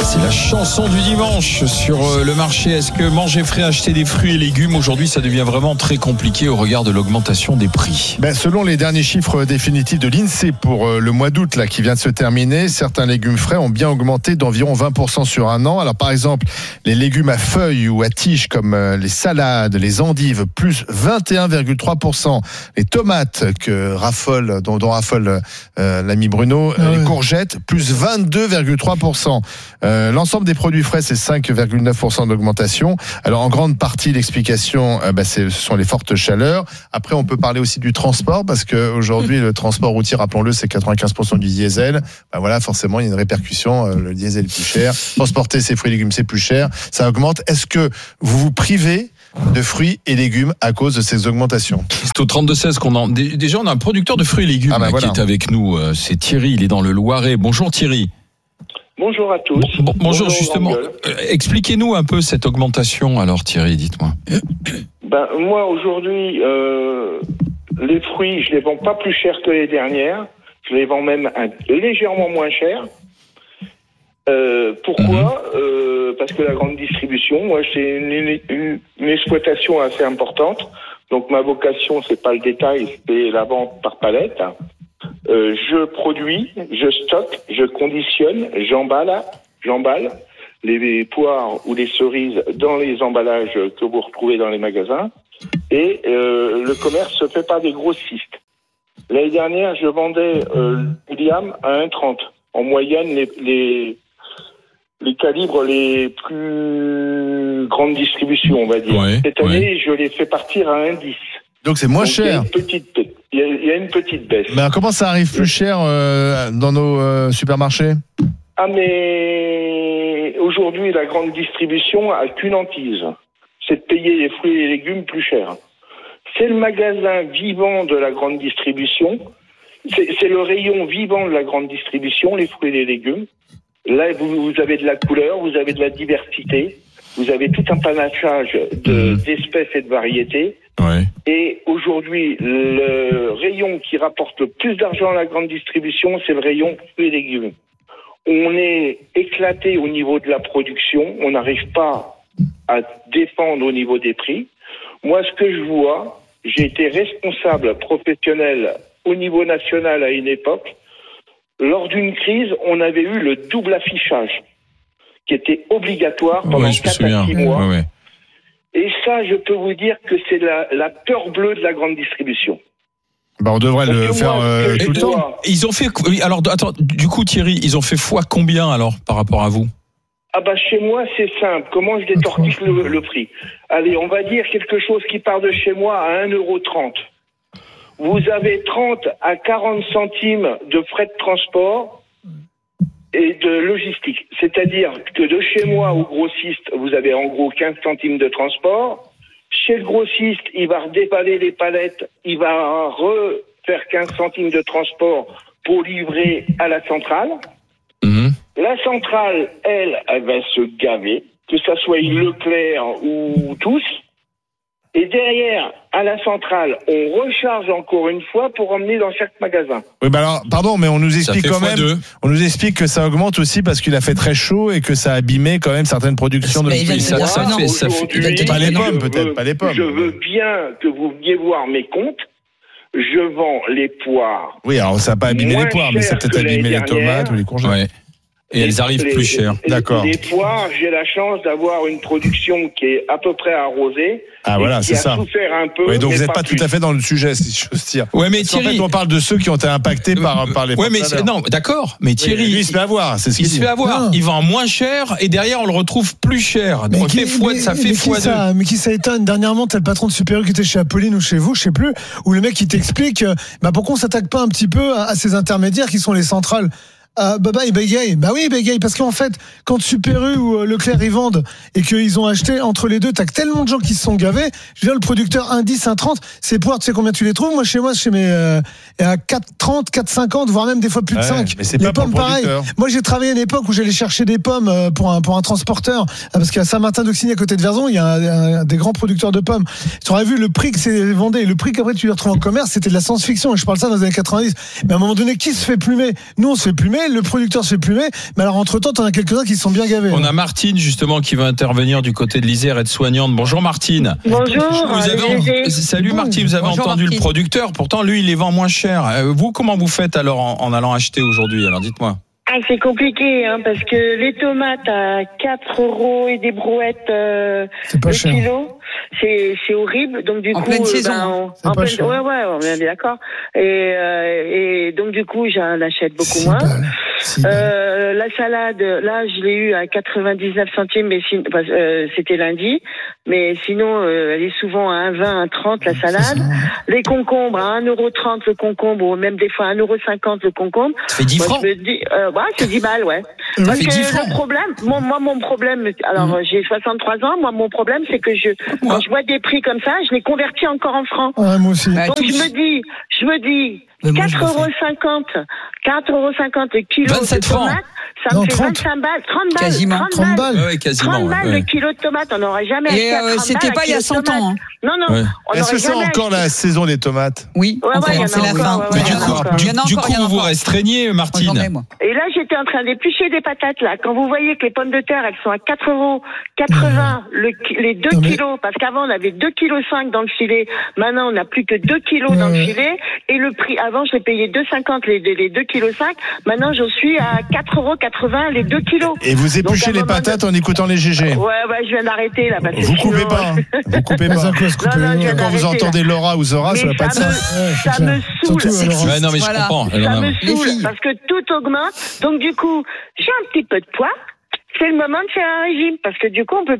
C'est la chanson du dimanche sur le marché. Est-ce que manger frais, acheter des fruits et légumes, aujourd'hui, ça devient vraiment très compliqué au regard de l'augmentation des prix? Selon les derniers chiffres définitifs de l'INSEE pour le mois d'août là, qui vient de se terminer, certains légumes frais ont bien augmenté d'environ 20% sur un an. Alors par exemple, les légumes à feuilles ou à tiges comme les salades, les endives, plus 21,3%. Les tomates dont raffole l'ami Bruno, les courgettes, plus 22,3%. L'ensemble des produits frais, c'est 5,9% d'augmentation. Alors en grande partie, l'explication, ce sont les fortes chaleurs. Après, on peut parler aussi du transport, parce qu'aujourd'hui, le transport routier, rappelons-le, c'est 95% du diesel. Voilà, forcément, il y a une répercussion. Le diesel est plus cher. Transporter ses fruits et légumes, c'est plus cher. Ça augmente. Est-ce que vous vous privez de fruits et légumes à cause de ces augmentations? C'est au 32-16 qu'on en... Déjà, on a un producteur de fruits et légumes qui est avec nous. C'est Thierry, il est dans le Loiret. Bonjour Thierry. Bonjour à tous. Bonjour, justement. Expliquez-nous un peu cette augmentation, alors Thierry, dites-moi. Moi, aujourd'hui, les fruits, je les vends pas plus cher que les dernières. Je les vends même légèrement moins cher. Pourquoi ? Parce que la grande distribution, moi, c'est une exploitation assez importante. Donc, ma vocation, c'est pas le détail, c'est la vente par palette. Je produis, je stocke, je conditionne, j'emballe les poires ou les cerises dans les emballages que vous retrouvez dans les magasins. Et le commerce se fait par des grossistes. L'année dernière, je vendais William à 1,30. En moyenne, les calibres les plus grandes distributions, on va dire. Cette année, je les fais partir à 1,10. Donc c'est moins cher. Il y a une petite baisse. Mais comment ça arrive plus cher dans nos supermarchés ? Mais aujourd'hui, la grande distribution a qu'une hantise. C'est de payer les fruits et les légumes plus cher. C'est le magasin vivant de la grande distribution. C'est le rayon vivant de la grande distribution, les fruits et les légumes. Là, vous avez de la couleur, vous avez de la diversité, vous avez tout un panachage d'espèces et de variétés. Ouais. Et aujourd'hui, le rayon qui rapporte le plus d'argent à la grande distribution, c'est le rayon fruits et légumes. On est éclaté au niveau de la production, on n'arrive pas à défendre au niveau des prix. Moi, ce que je vois, j'ai été responsable professionnel au niveau national à une époque. Lors d'une crise, on avait eu le double affichage qui était obligatoire pendant 4 à 6 mois. Ouais. Et ça, je peux vous dire que c'est la peur bleue de la grande distribution. On devrait le faire tout le temps. Ils ont fait... Alors, attends, du coup, Thierry, ils ont fait fois combien, alors, par rapport à vous ? Chez moi, c'est simple. Comment je détortique le prix ? Allez, on va dire quelque chose qui part de chez moi à 1,30 €. Vous avez 30 à 40 centimes de frais de transport et de logistique. C'est-à-dire que de chez moi au grossiste, vous avez en gros 15 centimes de transport. Chez le grossiste, il va redéballer les palettes, il va refaire 15 centimes de transport pour livrer à la centrale. La centrale, elle va se gaver, que ça soit Leclerc ou tous. Et derrière, à la centrale, on recharge encore une fois pour emmener dans chaque magasin. Oui, alors, pardon, mais on nous explique quand même. On nous explique que ça augmente aussi parce qu'il a fait très chaud et que ça a abîmé quand même certaines productions de fruits. Ça fait pas les pommes, peut-être, pas les pommes. Je veux bien que vous veniez voir mes comptes. Je vends les poires. Oui, alors ça n'a pas abîmé les poires, mais ça a peut-être abîmé les tomates ou les courgettes. Ouais. Et elles arrivent plus chères. D'accord. Les poires, j'ai la chance d'avoir une production qui est à peu près arrosée. Ah voilà, c'est ça. Qui a souffert un peu. Ouais, donc vous n'êtes pas plus. tout à fait dans le sujet, si j'ose dire. Ouais, mais Thierry, en fait, on parle de ceux qui ont été impactés par les. Ouais, mais non, d'accord. Mais Thierry, lui, il se fait avoir. C'est ce qu'il dit. Il se fait avoir. Il vend moins cher et derrière on le retrouve plus cher. Donc ça fait fois 2. Mais qui ça étonne ? Dernièrement, t'as le patron de Super U qui était chez Apolline ou chez vous, je sais plus, où le mec qui t'explique, pourquoi on s'attaque pas un petit peu à ces intermédiaires qui sont les centrales. Il bégaye. Oui, il bégaye. Parce qu'en fait, quand Super U ou Leclerc ils vendent et qu'ils ont acheté entre les deux, t'as tellement de gens qui se sont gavés. Je veux dire, le producteur 1,10, 1,30, ces poires, tu sais combien tu les trouves ? Moi, chez mes, à 4,30, 4,50, voire même des fois plus de 5. Mais c'est les pas pommes, pour pareil. Moi, j'ai travaillé à une époque où j'allais chercher des pommes pour un transporteur. Parce qu'à Saint-Martin-d'Auxigny, à côté de Verzon, il y a un des grands producteurs de pommes. Tu aurais vu le prix que c'est vendé. Le prix qu'après tu les retrouves en commerce, c'était de la science-fiction. Et je parle ça dans les années 90. Mais à un moment donné, qui se fait plumer ? Nous, on se fait plumer. plumer, le producteur se fait plumer, mais alors entre-temps, t'en as quelques-uns qui se sont bien gavés. On a Martine justement qui va intervenir du côté de l'Isère, aide-soignante. Bonjour Martine. Bonjour. Salut Martine, vous avez entendu le producteur, pourtant lui il les vend moins cher. Vous, comment vous faites alors en allant acheter aujourd'hui? Alors dites-moi. Ah, c'est compliqué, parce que les tomates à 4 € et des brouettes c'est pas le cher. kilo, c'est horrible. Donc du en coup, pleine saison, en pleine, ouais, on est d'accord. Et donc du coup, j'en achète beaucoup moins. La salade, là, je l'ai eu à 99 centimes, mais c'était lundi. Mais sinon, elle est souvent à 1,20, 1,30 la salade. Les concombres à 1,30 € le concombre, ou même des fois 1,50 € le concombre. Ça fait 10 francs. Je me dis, c'est 10 balles, ouais. Parce que le problème, mon problème, alors j'ai 63 ans, mon problème, c'est que quand je vois des prix comme ça, je les convertis encore en francs. Ouais, moi aussi. Donc je me dis, 4,50 € le kilo 27 de francs. tomates, ça me fait 30. 25 balles, 30 balles. Quasiment. 30 balles. Ouais, quasiment. 30 balles le kilo de tomates, on n'aurait jamais acheté à 30 balles. C'était pas il y a 100 ans. Non, Ouais. on Est-ce que n'aurait c'est jamais encore acheté. la saison des tomates? Oui, Ouais, il y en a c'est la encore, fin. ouais, Mais ouais, du il y en a coup, encore. Il y en a du encore, coup, il y en a vous encore. restreignez, Martine. J'en ai, moi. Et là, j'étais en train d'éplucher des patates, là. Quand vous voyez que les pommes de terre, elles sont à 4,80 € les 2 kilos, parce qu'avant, on avait 2,5 kg dans le filet. Maintenant, on n'a plus que 2 kilos dans le filet. Et le prix, avant, je les payais 2,50 les 2,5 kg. Maintenant, j'en suis à 4,80 € les 2 kilos. Et vous épluchez les patates en écoutant les GG? Ouais, je viens d'arrêter, là. Parce que Vous sinon, coupez pas, vous coupez pas. Ça peut se couper. Non, je viens Quand vous d'arrêter, entendez Laura ou Zora, ça va Mais pas être ça. ça me saoule. Surtout, Ouais, non, mais Voilà. je comprends. Ça me Les saoule filles. parce que tout augmente. Donc du coup, j'ai un petit peu de poids. C'est le moment de faire un régime parce que du coup on peut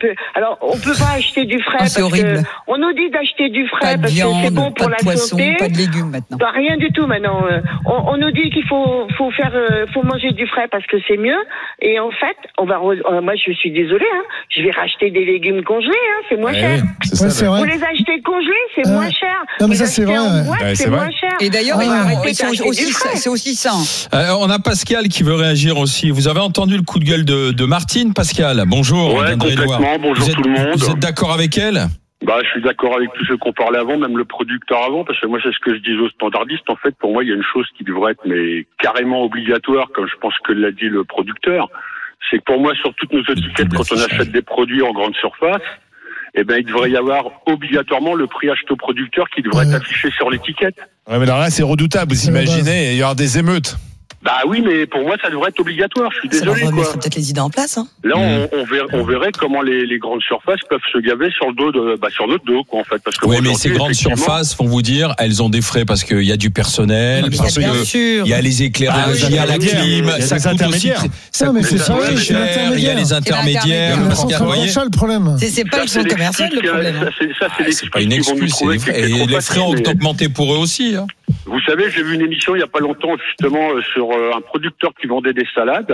pas acheter du frais c'est parce horrible. que on nous dit d'acheter du frais Pas de parce que c'est bon viande, pour pas la de poisson, santé. pas de légumes maintenant. Bah, rien du tout maintenant. On nous dit qu'il faut manger du frais parce que c'est mieux. Et en fait, moi je suis désolée, je vais racheter des légumes congelés, c'est moins cher. Ouais, c'est vrai. Vous les achetez congelés, c'est moins cher. Non, mais Les ça, c'est acheter vrai, en ouais. boîte, Ouais, c'est c'est moins vrai. cher. Et d'ailleurs, Arrêtez c'est d'acheter du frais. aussi ça. On a Pascal qui veut réagir aussi. Vous avez entendu le coup de gueule de Martine, Pascal. Bonjour. Ouais, d'Indre-et-Loire. complètement. Bonjour tout le monde. Vous êtes d'accord avec elle? Bah, je suis d'accord avec tous ceux qu'on parlait avant, même le producteur avant, parce que moi, c'est ce que je disais aux standardistes. En fait, pour moi, il y a une chose qui devrait être, mais carrément obligatoire, comme je pense que l'a dit le producteur. C'est que pour moi, sur toutes nos étiquettes, quand on achète des produits en grande surface, il devrait y avoir obligatoirement le prix acheté au producteur qui devrait être affiché sur l'étiquette. Ouais, mais alors là, c'est redoutable. Vous imaginez, il y aura des émeutes. Bah oui, mais pour moi, ça devrait être obligatoire. Je suis désolé, quoi. peut-être les idées en place. Là, on verrait comment les grandes surfaces peuvent se gaver sur le dos sur notre dos, quoi, en fait. Parce que Oui, mais aujourd'hui, ces grandes effectivement, surfaces, vont vous dire, elles ont des frais parce qu'il y a du personnel, parce bien que sûr. il y a les éclairages, il y a la clim, il y a ça des coûte aussi intermédiaires. ça Non, mais coûte c'est aussi ça, très oui, c'est cher, il y a les intermédiaires, C'est la Pascal, centrale vous voyez. d'achat, le problème. C'est pas le centre commercial le problème. C'est pas une excuse, c'est des frais. Et les frais ont augmenté pour eux aussi. Vous savez, j'ai vu une émission il y a pas longtemps justement sur un producteur qui vendait des salades.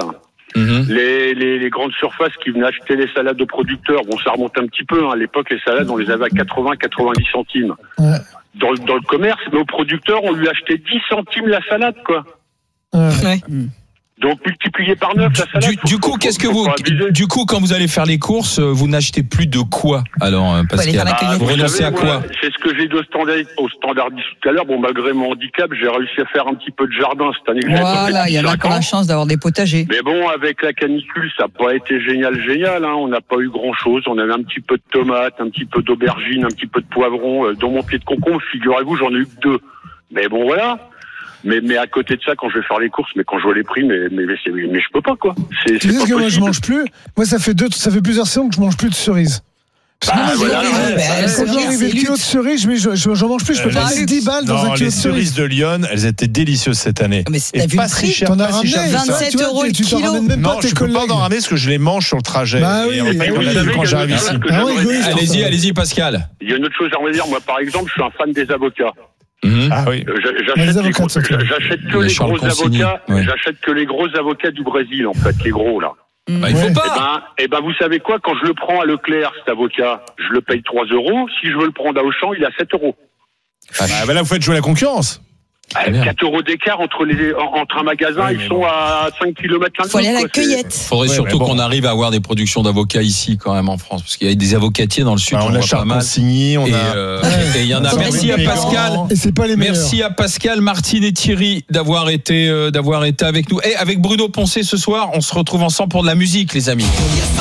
Les grandes surfaces qui venaient acheter les salades aux producteurs, bon, ça remonte un petit peu. À l'époque, les salades, on les avait à 80-90 centimes. Ouais. Dans le commerce, mais aux producteurs, on lui achetait 10 centimes la salade, quoi. Ouais. Donc multiplié par 9 la salade. Du coup, du coup, quand vous allez faire les courses, vous n'achetez plus de quoi alors, aller faire la Pascal? cueillette. Vous renoncez à moi, quoi? C'est ce que j'ai dit au standardiste tout à l'heure. Bon, malgré mon handicap, j'ai réussi à faire un petit peu de jardin cette année. Voilà, il y en a qui ont la chance d'avoir des potagers. Mais bon, avec la canicule, ça n'a pas été génial. On n'a pas eu grand-chose. On avait un petit peu de tomates, un petit peu d'aubergines, un petit peu de poivrons. Dans mon pied de concombre, figurez-vous, j'en ai eu que 2. Mais bon, voilà. Mais à côté de ça, quand je vais faire les courses, mais quand je vois les prix, mais je peux pas, quoi. Tu sais ce que moi je mange plus? Moi, ça fait plusieurs saisons que je mange plus de cerises. Parce que moi, quand j'arrive le kilo de cerises, j'en mange plus. Je peux pas mettre 10 balles dans un kilo les de cerises cerises. de Lyon, elles étaient délicieuses cette année. Mais Et t'as vu pas le si prix? cher, T'en as pas si cher ramené que ça. 27 € le Tu t'en kilo. ramènes même pas Non, tes je peux pas collègues. en ramener parce que je les mange sur le trajet. Bah oui, Et en fait, mais on oui, a vu quand il y a j'arrive une ici. chose que Ah oui, j'aimerais oui, dire. Allez-y, Pascal. Il y a une autre chose, j'aimerais dire. Moi, par exemple, je suis un fan des avocats. Ah oui. J'achète que les Charles gros Consigny, avocats. ouais. J'achète que les gros avocats du Brésil, en fait, les gros là. Bah, il faut Ouais. pas. Eh ben, vous savez quoi? Quand je le prends à Leclerc, cet avocat, je le paye 3 €. Si je veux le prendre à Auchan, il est à 7 €. Bah là, vous faites jouer la concurrence. 4 euros d'écart entre un magasin, ils sont à 5 km l'un de l'autre. Faut aller à la cueillette. Faudrait surtout qu'on arrive à avoir des productions d'avocats ici quand même en France, parce qu'il y a des avocatiers dans le sud. On a Charpent-Signy, et il y en a. Merci à Pascal. Et c'est pas les meilleurs. Merci à Pascal, Martine et Thierry d'avoir été avec nous. Et avec Bruno Poncet ce soir, on se retrouve ensemble pour de la musique, les amis.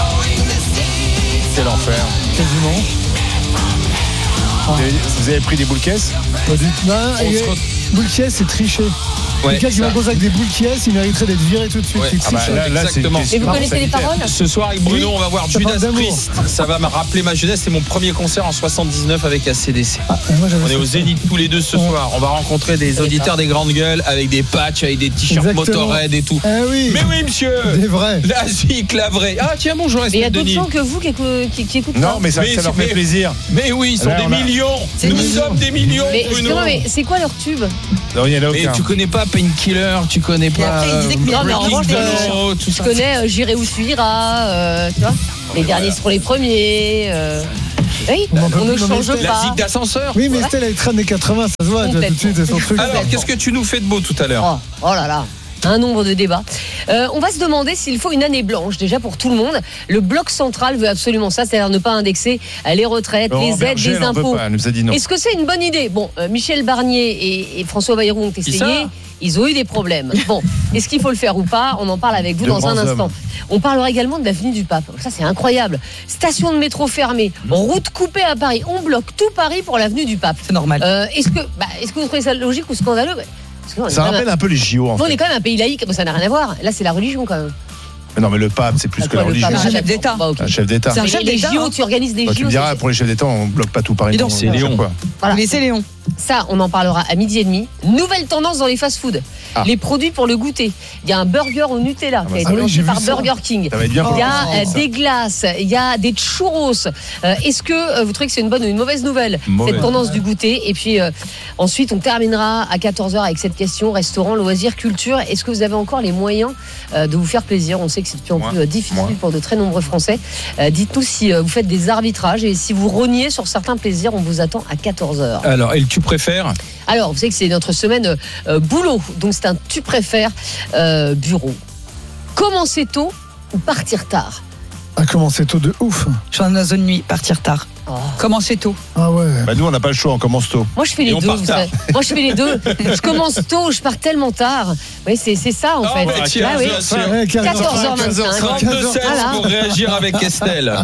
C'est l'enfer. Quasiment. Vous avez pris des boules caisses? Pas du tout. Non, boule caisse, c'est tricher. Ouais, Quelqu'un qui va causer avec des boules caisse, il mériterait d'être viré tout de suite. Ouais. C'est tricher. Exactement. Et vous connaissez les paroles? Ce soir avec Bruno, on va voir Ça Judas parle d'amour. Priest. Ça va me rappeler ma jeunesse. C'est mon premier concert en 79 avec ACDC. Moi, j'avais On est fait au ça. Zénith tous les deux ce soir. On va rencontrer des auditeurs des grandes gueules avec des patchs, avec des t-shirts Exactement. Motorhead et tout. Oui. Mais oui, monsieur. Des vrais. La zik, la vraie. Ah tiens, bonjour, Mais il y a Estelle d'autres Denis. gens que vous qui écoutent ça. Non, mais ça leur fait plaisir. Mais oui, ils sont Là, des on a- millions. C'est Nous des millions. sommes des millions, Mais Bruno. justement, mais c'est quoi leur tube? Non, il y en a Mais aucun. tu connais pas Painkiller, tu connais Et pas après, il disait que non, mais en revanche, Breaking tout Je ça. connais J'irai où suivra, tu vois. Les derniers seront les premiers. Oui, On en peut on ne plus, change non, mais La pas. zik d'ascenseur. Oui, mais Estelle, elle traîne des 80, ça se voit, tu vois, tout de suite, c'est son truc. Alors, qu'est-ce que tu nous fais de beau tout à l'heure? Oh là là. Un nombre de débats. On va se demander s'il faut une année blanche déjà pour tout le monde. Le bloc central veut absolument ça, c'est-à-dire ne pas indexer les retraites, Laurent les aides, Berger, les elle en peut impôts. pas, elle nous a dit non. Est-ce que c'est une bonne idée? Bon, Michel Barnier et François Bayrou ont essayé. ça Ils ont eu des problèmes. Bon, est-ce qu'il faut le faire ou pas? On en parle avec vous De dans un grands instant. hommes. On parlera également de l'avenue du Pape. Ça, c'est incroyable. Station de métro fermée, route coupée à Paris. On bloque tout Paris pour l'avenue du Pape. C'est normal. Est-ce que vous trouvez ça logique ou scandaleux? Parce qu'on est Ça quand même rappelle un peu les JO en on est fait. quand même un pays laïque, ça n'a rien à voir. Là, c'est la religion quand même. Non, mais le pape, c'est plus que la Le religion. pape, C'est un chef d'État. Bah, ok. Un chef d'État. C'est un Mais chef les d'État, JO, hein. tu organises des Bah, JO. tu me diras, pour les chefs d'État, on bloque pas tout Paris. Dis donc, c'est Léon. Quoi. Voilà. Mais c'est Léon. Ça, on en parlera à 12h30. Nouvelle tendance dans les fast-food. Ah. Les produits pour le goûter. Il y a un burger au Nutella qui a été oui, lancé j'ai par vu ça. Burger King. Ça va être bien pour Il y a le ça. des glaces, il y a des churros. Est-ce que vous trouvez que c'est une bonne ou une mauvaise nouvelle, Mauvaise. cette tendance du goûter? Et puis ensuite, on terminera à 14h avec cette question restaurant, loisirs, culture. Est-ce que vous avez encore les moyens de vous faire plaisir? On sait que c'est de plus en plus difficile pour de très nombreux Français. Dites-nous si vous faites des arbitrages et si vous reniez sur certains plaisirs. On vous attend à 14h. Alors, et tu préfères? Alors, vous savez que c'est notre semaine boulot, donc c'est un tu préfères bureau. Commencer tôt ou partir tard? Ah, commencer tôt de ouf. Je suis dans la zone nuit, partir tard. Oh. Commencer tôt. Ah ouais. Bah, nous, on n'a pas le choix, on commence tôt. Moi, je fais Et les on deux. part vous tard. savez. Moi, je fais les deux. Je commence tôt, je pars tellement tard. Oui, c'est ça en fait. bah, tiens, Ah oui. c'est- Ouais, 14h25. 32-16 Voilà. pour réagir avec Estelle.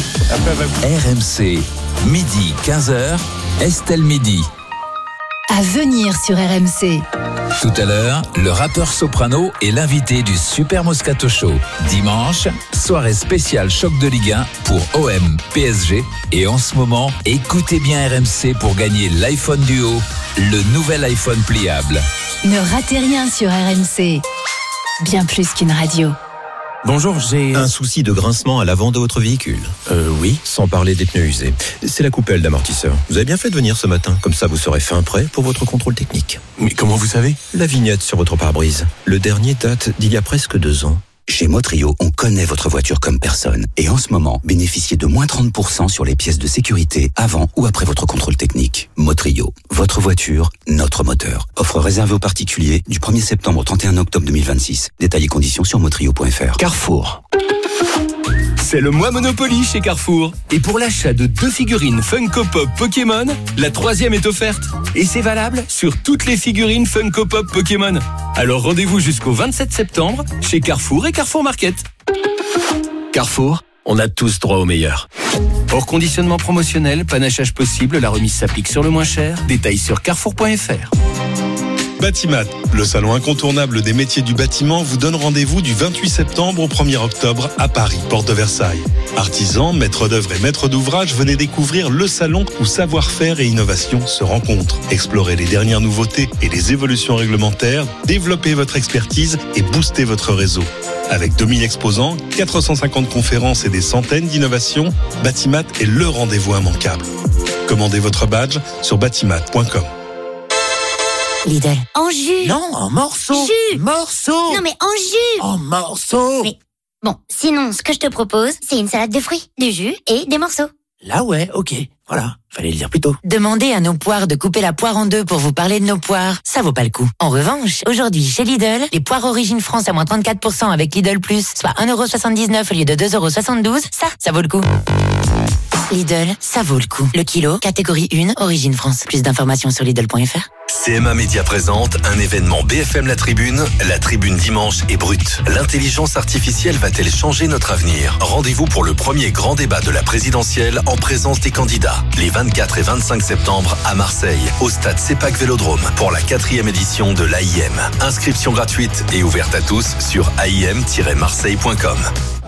RMC, midi 15h, Estelle Midi. À venir sur RMC. Tout à l'heure, le rappeur Soprano est l'invité du Super Moscato Show. Dimanche, soirée spéciale choc de Ligue 1 pour OM, PSG. Et en ce moment, écoutez bien RMC pour gagner l'iPhone Duo, le nouvel iPhone pliable. Ne ratez rien sur RMC. Bien plus qu'une radio. Bonjour, j'ai un souci de grincement à l'avant de votre véhicule. Oui, sans parler des pneus usés. C'est la coupelle d'amortisseur. Vous avez bien fait de venir ce matin, comme ça vous serez fin prêt pour votre contrôle technique. Mais comment vous savez? La vignette sur votre pare-brise. Le dernier date d'il y a presque 2 ans. Chez Motrio, on connaît votre voiture comme personne. Et en ce moment, bénéficiez de moins 30% sur les pièces de sécurité avant ou après votre contrôle technique. Motrio, votre voiture, notre moteur. Offre réservée aux particuliers du 1er septembre au 31 octobre 2026. Détails et conditions sur motrio.fr. Carrefour. C'est le mois Monopoly chez Carrefour. Et pour l'achat de 2 figurines Funko Pop Pokémon, la 3e est offerte. Et c'est valable sur toutes les figurines Funko Pop Pokémon. Alors rendez-vous jusqu'au 27 septembre chez Carrefour et Carrefour Market. Carrefour, on a tous droit au meilleur. Hors conditionnement promotionnel, panachage possible, la remise s'applique sur le moins cher. Détails sur carrefour.fr. Batimat, le salon incontournable des métiers du bâtiment, vous donne rendez-vous du 28 septembre au 1er octobre à Paris, porte de Versailles. Artisans, maîtres d'œuvre et maîtres d'ouvrage, venez découvrir le salon où savoir-faire et innovation se rencontrent. Explorez les dernières nouveautés et les évolutions réglementaires, développez votre expertise et boostez votre réseau. Avec 2000 exposants, 450 conférences et des centaines d'innovations, Batimat est le rendez-vous immanquable. Commandez votre badge sur batimat.com. Lidl. En jus. Non, en morceaux. Jus. Morceaux. Non mais en jus. En morceaux. Mais bon, sinon, ce que je te propose, c'est une salade de fruits, du jus et des morceaux. Là ouais, ok. Voilà, fallait le dire plus tôt. Demandez à nos poires de couper la poire en deux pour vous parler de nos poires. Ça vaut pas le coup. En revanche, aujourd'hui, chez Lidl, les poires Origine France à moins 34% avec Lidl Plus, soit 1,79€ au lieu de 2,72€, ça vaut le coup. Lidl, ça vaut le coup. Le kilo, catégorie 1, Origine France. Plus d'informations sur Lidl.fr. CMA Média présente un événement BFM La Tribune dimanche est brute. L'intelligence artificielle va-t-elle changer notre avenir ? Rendez-vous pour le premier grand débat de la présidentielle en présence des candidats, les 24 et 25 septembre à Marseille, au stade CEPAC Vélodrome, pour la 4e édition de l'AIM. Inscription gratuite et ouverte à tous sur aim-marseille.com.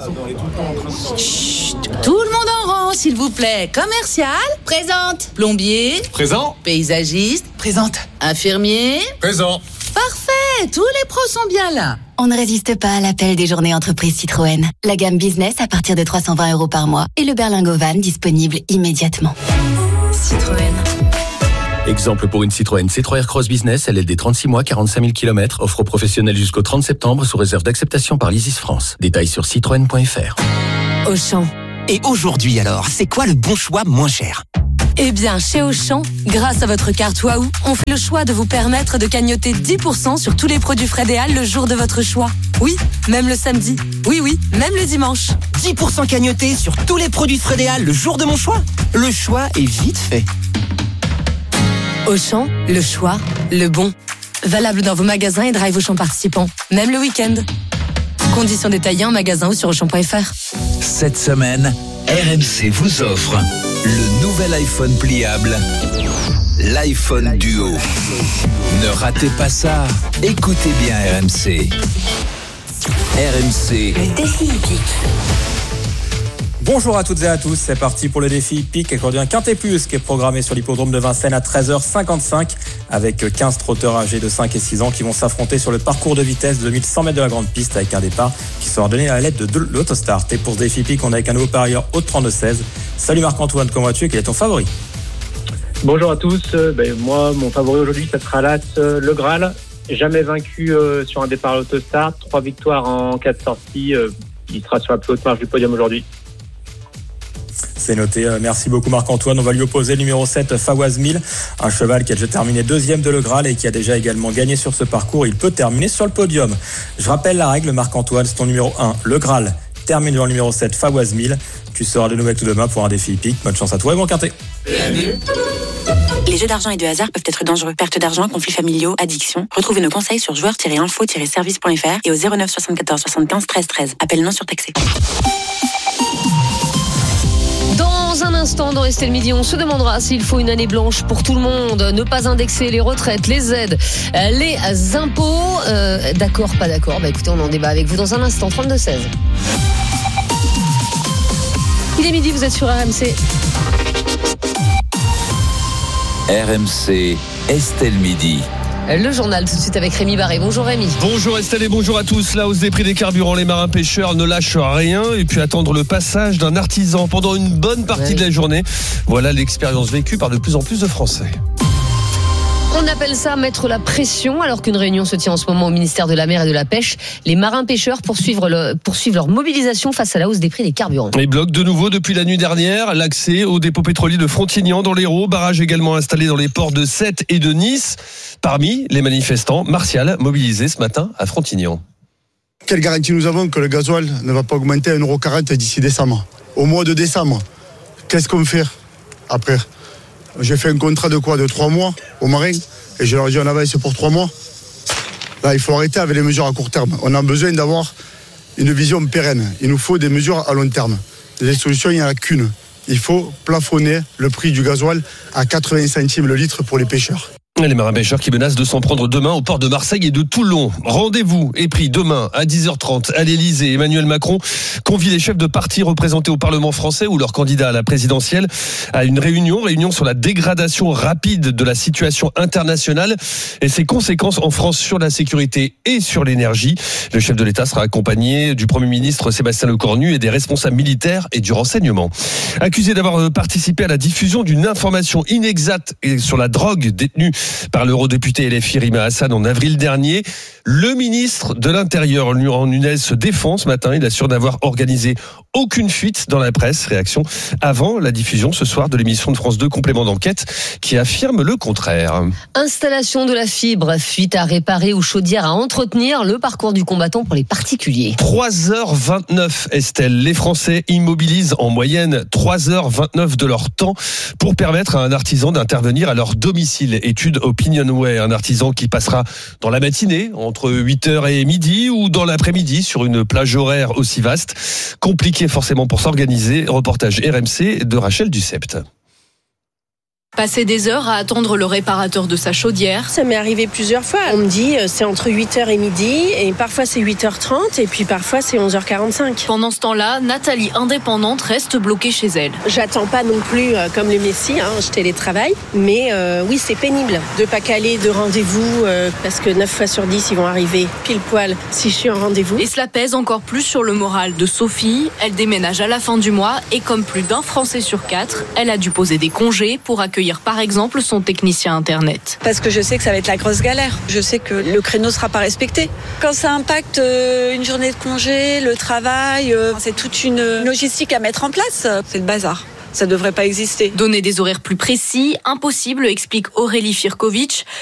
Chut, tout le monde en rang, s'il vous plaît. Commercial, présente. Plombier, présent. Paysagiste, présente. Infirmier, présent. Parfait, tous les pros sont bien là. On ne résiste pas à l'appel des journées entreprises Citroën. La gamme business à partir de 320 € par mois et le berlingot van disponible immédiatement. Citroën. Exemple pour une Citroën C3 Aircross Business, LLD 36 mois, 45 000 km, offre aux professionnels jusqu'au 30 septembre sous réserve d'acceptation par l'Isis France. Détails sur citroën.fr. Auchan. Et aujourd'hui alors, c'est quoi le bon choix moins cher ? Eh bien, chez Auchan, grâce à votre carte Waouh, on fait le choix de vous permettre de cagnotter 10% sur tous les produits Frédéal le jour de votre choix. Oui, même le samedi. Oui, même le dimanche. 10% cagnoté sur tous les produits Frédéal le jour de mon choix ? Le choix est vite fait. Auchan, le choix, le bon. Valable dans vos magasins et drive Auchan participants, même le week-end. Conditions détaillées en magasin ou sur Auchan.fr. Cette semaine, RMC vous offre le nouvel iPhone pliable, l'iPhone Duo. Ne ratez pas ça, écoutez bien RMC. RMC. Le défi hippique. Bonjour à toutes et à tous, c'est parti pour le défi hippique accordien Quintet Plus qui est programmé sur l'hippodrome de Vincennes à 13h55 avec 15 trotteurs âgés de 5 et 6 ans qui vont s'affronter sur le parcours de vitesse de 2100 mètres de la grande piste avec un départ qui sera donné à l'aide de l'autostart. Et pour ce défi hippique, on est avec un nouveau parieur au 32-16. Salut Marc-Antoine, comment vas-tu et quel est ton favori ? Bonjour à tous, moi mon favori aujourd'hui ça sera l'As Le Graal, jamais vaincu sur un départ à l'autostart, 3 victoires en 4 sorties, il sera sur la plus haute marge du podium aujourd'hui. C'est noté, merci beaucoup Marc-Antoine. On va lui opposer le numéro 7, Fawaz 1000, un cheval qui a déjà terminé 2e de Le Graal et qui a déjà également gagné sur ce parcours. Il peut terminer sur le podium. Je rappelle la règle, Marc-Antoine, c'est ton numéro 1, Le Graal, termine dans le numéro 7, Fawaz 1000. Tu seras de nouveau avec tout demain pour un défi hippique. Bonne chance à toi et bon quintet. Les jeux d'argent et de hasard peuvent être dangereux. Perte d'argent, conflits familiaux, addiction. Retrouvez nos conseils sur joueurs-info-service.fr et au 09 74 75 13 13. Appel non surtaxé. Dans un instant, dans Estelle Midi, on se demandera s'il faut une année blanche pour tout le monde, ne pas indexer les retraites, les aides, les impôts. D'accord, pas d'accord. Écoutez, on en débat avec vous dans un instant. 32-16. Il est midi, vous êtes sur RMC. RMC, Estelle Midi. Le journal tout de suite avec Rémi Barré. Bonjour Rémi. Bonjour Estelle et bonjour à tous. La hausse des prix des carburants, les marins pêcheurs ne lâchent rien et puis attendre le passage d'un artisan pendant une bonne partie de la journée. Voilà l'expérience vécue par de plus en plus de Français. On appelle ça mettre la pression alors qu'une réunion se tient en ce moment au ministère de la Mer et de la Pêche. Les marins pêcheurs poursuivent leur mobilisation face à la hausse des prix des carburants. Ils bloquent de nouveau depuis la nuit dernière l'accès au dépôt pétrolier de Frontignan dans l'Hérault, barrage également installé dans les ports de Sète et de Nice. Parmi les manifestants, Martial, mobilisé ce matin à Frontignan. Quelle garantie nous avons que le gasoil ne va pas augmenter à 1,40€ d'ici décembre ? Au mois de décembre, qu'est-ce qu'on fait après ? J'ai fait un contrat de quoi ? De 3 mois aux marins et je leur ai dit on avance pour 3 mois. Là, il faut arrêter avec les mesures à court terme. On a besoin d'avoir une vision pérenne. Il nous faut des mesures à long terme. Des solutions, il n'y en a qu'une. Il faut plafonner le prix du gasoil à 80 centimes le litre pour les pêcheurs. Les marins pêcheurs qui menacent de s'en prendre demain au port de Marseille et de Toulon. Rendez-vous est pris demain à 10h30 à l'Elysée. Emmanuel Macron convie les chefs de partis représentés au Parlement français ou leurs candidats à la présidentielle à une réunion sur la dégradation rapide de la situation internationale et ses conséquences en France sur la sécurité et sur l'énergie. Le chef de l'État sera accompagné du Premier ministre Sébastien Lecornu et des responsables militaires et du renseignement. Accusé d'avoir participé à la diffusion d'une information inexacte sur la drogue détenue par l'eurodéputé LFI Rima Hassan en avril dernier. Le ministre de l'Intérieur, Laurent Nunez, se défend ce matin. Il assure n'avoir organisé aucune fuite dans la presse. Réaction avant la diffusion ce soir de l'émission de France 2 Complément d'enquête qui affirme le contraire. Installation de la fibre, fuite à réparer ou chaudière à entretenir, le parcours du combattant pour les particuliers. 3h29, Estelle. Les Français immobilisent en moyenne 3h29 de leur temps pour permettre à un artisan d'intervenir à leur domicile. Étude Opinionway, un artisan qui passera dans la matinée entre 8h et midi ou dans l'après-midi sur une plage horaire aussi vaste. Compliqué forcément pour s'organiser. Reportage RMC de Rachel Ducept. Passer des heures à attendre le réparateur de sa chaudière. Ça m'est arrivé plusieurs fois. On me dit c'est entre 8h et midi et parfois c'est 8h30 et puis parfois c'est 11h45. Pendant ce temps-là, Nathalie, indépendante, reste bloquée chez elle. J'attends pas non plus comme le Messie, je télétravaille. Mais oui, c'est pénible de pas caler de rendez-vous parce que 9 fois sur 10, ils vont arriver pile poil si je suis en rendez-vous. Et cela pèse encore plus sur le moral de Sophie. Elle déménage à la fin du mois et comme plus d'un Français sur 4, elle a dû poser des congés pour accueillir par exemple son technicien internet. Parce que je sais que ça va être la grosse galère. Je sais que le créneau ne sera pas respecté. Quand ça impacte une journée de congé, le travail, c'est toute une logistique à mettre en place. C'est le bazar. Ça ne devrait pas exister. Donner des horaires plus précis, impossible, explique Aurélie Firkovic,